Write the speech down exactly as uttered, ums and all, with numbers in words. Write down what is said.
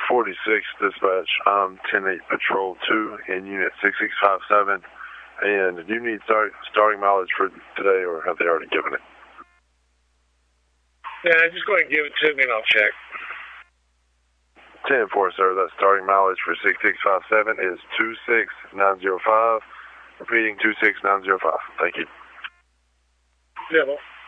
forty-six dispatch. I'm ten eight Patrol two in Unit six six five seven. And do you need start, starting mileage for today, or have they already given it? Yeah, just go ahead and give it to me and I'll check. ten four, sir. That starting mileage for six six five seven is two six nine zero five. Repeating, two six nine zero five. Thank you. Yeah, well.